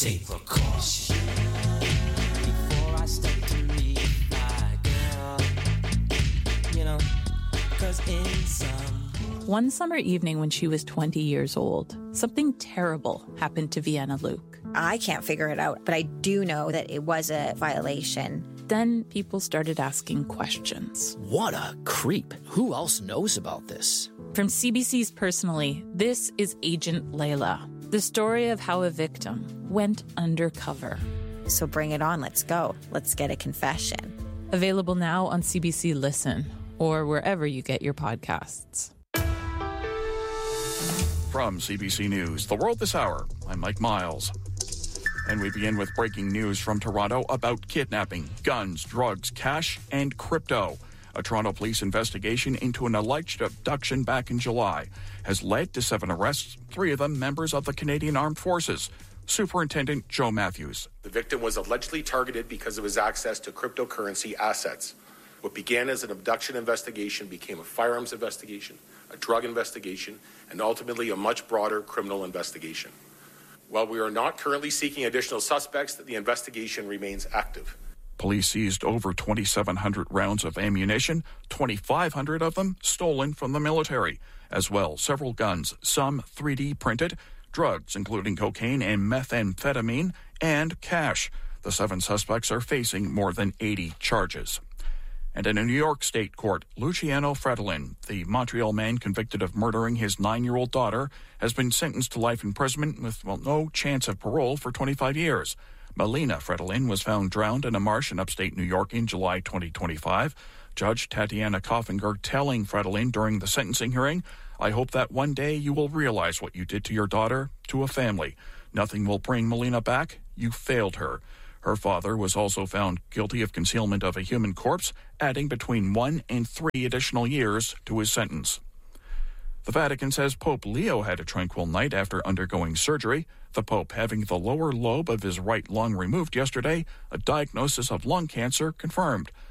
take precaution before I start to meet my girl. You know, 'cause in One summer evening when she was 20 years old, something terrible happened to Vienna Luke. I can't figure it out, but I do know that it was a violation. Then people started asking questions. What a creep. Who else knows about this? From CBC's Personally, this is Agent Layla, the story of how a victim went undercover. So bring it on, let's go. Let's get a confession. Available now on CBC Listen or wherever you get your podcasts. From CBC News, The World This Hour, I'm Mike Miles. And we begin with breaking news from Toronto about kidnapping, guns, drugs, cash, and crypto. A Toronto police investigation into an alleged abduction back in July has led to 7 arrests, 3 of them members of the Canadian Armed Forces. Superintendent Joe Matthews. The victim was allegedly targeted because of his access to cryptocurrency assets. What began as an abduction investigation became a firearms investigation, a drug investigation, and ultimately a much broader criminal investigation. While we are not currently seeking additional suspects, the investigation remains active. Police seized over 2,700 rounds of ammunition, 2,500 of them stolen from the military, as well several guns, some 3D printed, drugs including cocaine and methamphetamine, and cash. The 7 suspects are facing more than 80 charges. And in a New York state court, Luciano Fredolin, the Montreal man convicted of murdering his 9-year-old daughter, has been sentenced to life imprisonment with, no chance of parole for 25 years. Melina Fredolin was found drowned in a marsh in upstate New York in July 2025. Judge Tatiana Koffinger telling Fredolin during the sentencing hearing, "I hope that one day you will realize what you did to your daughter, to a family. Nothing will bring Melina back. You failed her." Her father was also found guilty of concealment of a human corpse, adding between 1 and 3 additional years to his sentence. The Vatican says Pope Leo had a tranquil night after undergoing surgery, the Pope having the lower lobe of his right lung removed yesterday, a diagnosis of lung cancer confirmed.